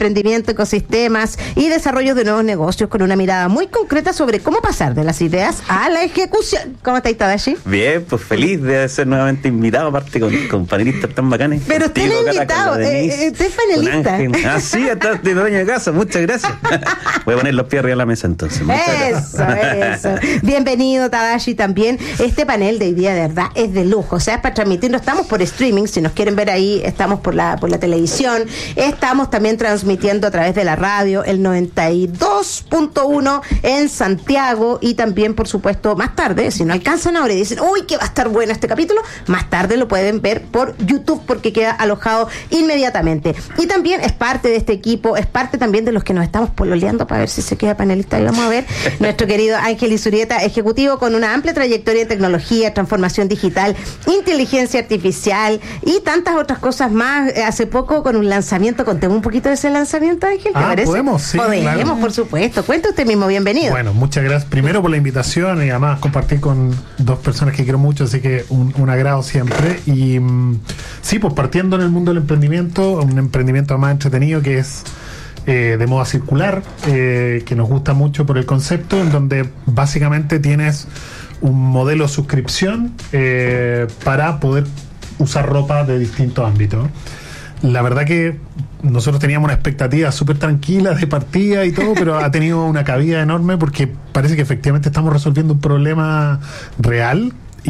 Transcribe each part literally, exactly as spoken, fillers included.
emprendimiento, ecosistemas y desarrollo de nuevos negocios con una mirada muy concreta sobre cómo pasar de las ideas a la ejecución. ¿Cómo estáis, Tadashi? Bien, pues feliz de ser nuevamente invitado, aparte con, con panelistas tan bacanes. Pero usted es invitado, eh, usted es panelista. Ah, sí, estás de dueño de casa, muchas gracias. Voy a poner los pies arriba de la mesa entonces. Eso, eso. Bienvenido, Tadashi, también. Este panel de hoy día, de verdad, es de lujo. O sea, es para transmitirlo. Estamos por streaming, si nos quieren ver ahí, estamos por la, por la televisión. Estamos también transmitiendo a través de la radio, el noventa y dos punto uno en Santiago, y también, por supuesto, más tarde, si no alcanzan ahora y dicen, uy, que va a estar bueno este capítulo, más tarde lo pueden ver por YouTube porque queda alojado inmediatamente. Y también es parte de este equipo, es parte también de los que nos estamos pololeando para ver si se queda panelista. Y vamos a ver, nuestro querido Ángel Izurieta, ejecutivo con una amplia trayectoria en tecnología, transformación digital, inteligencia artificial y tantas otras cosas más. Hace poco con un lanzamiento, contemos un poquito de ese lanzamiento, Ángel, ¿te ah, parece? Podemos, sí, Podemos, claro. por supuesto. Cuenta usted mismo, bienvenido. Bueno, muchas gracias primero por la invitación y además compartir con dos personas que quiero mucho, así que un, un agrado siempre. Y mm, sí, pues partiendo en el mundo del emprendimiento, un emprendimiento más entretenido que es eh, de moda circular, eh, que nos gusta mucho por el concepto, en donde básicamente tienes un modelo de suscripción eh, para poder usar ropa de distintos ámbitos. La verdad que nosotros teníamos una expectativa súper tranquila de partida y todo, pero ha tenido una cabida enorme porque parece que efectivamente estamos resolviendo un problema real.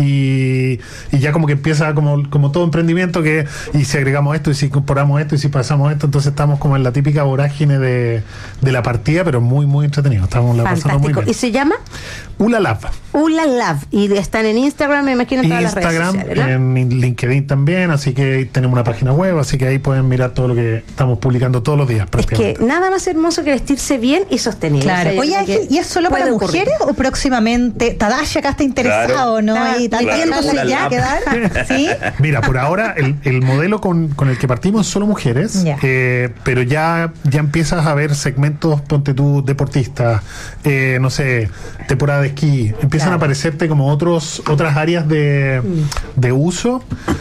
Y, y ya como que empieza como, como todo emprendimiento, que y si agregamos esto y si incorporamos esto y si pasamos esto, entonces estamos como en la típica vorágine de, de la partida, pero muy muy entretenido, estamos la pasando muy bien. ¿Y se llama? Ulalab. Ulalab, y están en Instagram, me imagino, en todas Instagram, las redes sociales, ¿no? En LinkedIn también, así que tenemos una página web, así que ahí pueden mirar todo lo que estamos publicando todos los días. Es que nada más hermoso que vestirse bien y sostenible. Claro. O sea, oye, Ángel, ¿y es solo para mujeres ocurrir? O próximamente Tadashi acá está interesado, claro, ¿no? Está, y tal, claro, claro, ya quedar. ¿Sí? Mira, por ahora el, el modelo con, con el que partimos es solo mujeres, yeah. eh, pero ya, ya empiezas a ver segmentos, ponte tú, deportistas, eh, no sé, temporada de esquí, empiezan claro. a aparecerte como otros otras áreas de, mm. de uso,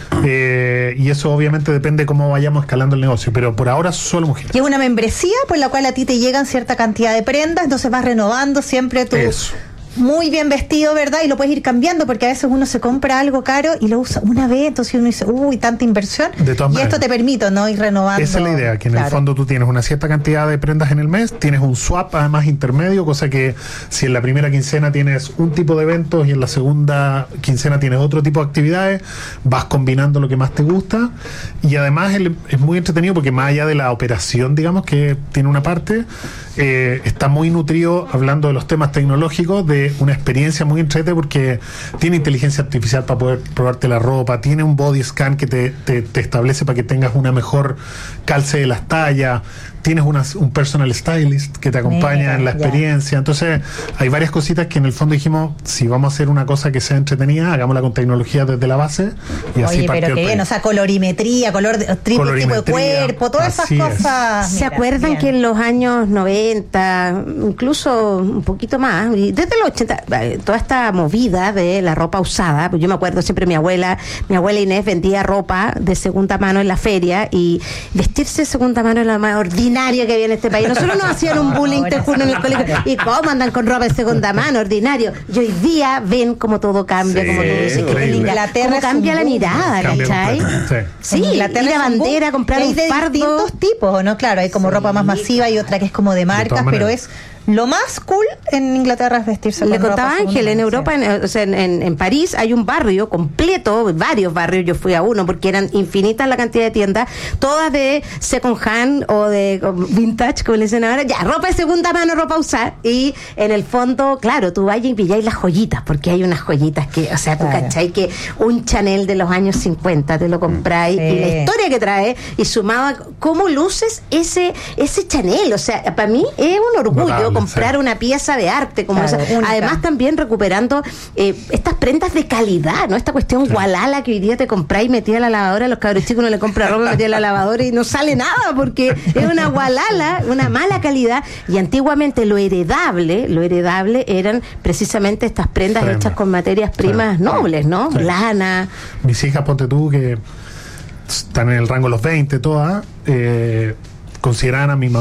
eh, y eso obviamente depende cómo vayamos escalando el negocio, pero por ahora solo mujeres. Y es una membresía por la cual a ti te llegan cierta cantidad de prendas, entonces vas renovando siempre tu... Eso. Muy bien vestido, ¿verdad? Y lo puedes ir cambiando porque a veces uno se compra algo caro y lo usa una vez, entonces uno dice, uy, tanta inversión. De todas y maneras, esto te permite, ¿no? Ir renovando. Esa es la idea, que en claro. el fondo tú tienes una cierta cantidad de prendas en el mes, tienes un swap además intermedio, cosa que si en la primera quincena tienes un tipo de eventos y en la segunda quincena tienes otro tipo de actividades, vas combinando lo que más te gusta. Y además el, es muy entretenido porque más allá de la operación, digamos, que tiene una parte, eh, está muy nutrido, hablando de los temas tecnológicos, de una experiencia muy entrete porque tiene inteligencia artificial para poder probarte la ropa, tiene un body scan que te, te, te establece para que tengas una mejor calce de las tallas, tienes una, un personal stylist que te acompaña Mira, en la experiencia, ya. Entonces hay varias cositas que en el fondo dijimos, si vamos a hacer una cosa que sea entretenida, hagámosla con tecnología desde la base y Oye, así pero partió qué el bien, o sea, colorimetría, color de, triple tipo de cuerpo, todas esas cosas. ¿Se Mira, acuerdan bien. que en los años noventa, incluso un poquito más, y desde los ochenta, toda esta movida de la ropa usada, pues yo me acuerdo siempre mi abuela, mi abuela Inés vendía ropa de segunda mano en la feria, y vestirse de segunda mano es la más ordinaria que había en este país. Nosotros nos hacían un bullying, te juro, en el colegio. ¿Y cómo andan con ropa de segunda mano? Ordinario. Y hoy día ven cómo todo cambia, sí, como todo se que en Inglaterra cómo cambia la mirada, ¿cachai? Sí, sí, y la bandera, comprar un de fardo. Distintos tipos, ¿no? Claro, hay como sí. ropa más masiva y otra que es como de marcas, pero es lo más cool en Inglaterra es vestirse Le con contaba ropa Ángel, en Europa, en, o sea, en, en, en París hay un barrio completo, varios barrios, yo fui a uno porque eran infinitas la cantidad de tiendas, todas de second hand o de vintage, como le dicen ahora, ya, ropa de segunda mano, ropa usada, y en el fondo, claro, tú vayas y pilláis las joyitas, porque hay unas joyitas que, o sea, tú claro. cachai que un Chanel de los años cincuenta te lo compráis, sí. y la historia que trae, y sumado a cómo luces ese, ese Chanel, o sea, para mí es un orgullo. Vale. Comprar sí. una pieza de arte como claro, esa. Además también recuperando eh, estas prendas de calidad, ¿no? Esta cuestión sí. gualala que hoy día te compráis metida a la lavadora, los cabros chicos no le compran ropa metida a la lavadora y no sale nada porque es una gualala, una mala calidad. Y antiguamente lo heredable, lo heredable eran precisamente estas prendas Prenda. hechas con materias primas sí. nobles, ¿no? Sí. Lana. Mis hijas, ponte tú, que están en el rango de los veinte todas, eh, consideraban a mi mamá